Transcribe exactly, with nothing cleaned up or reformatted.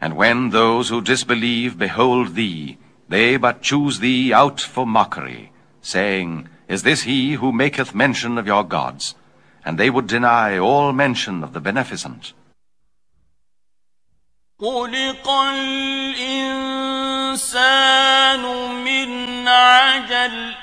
And when those who disbelieve behold thee, they but choose thee out for mockery, saying, Is this he who maketh mention of your gods? And they would deny all mention of the Beneficent. خلق الإنسان من عجل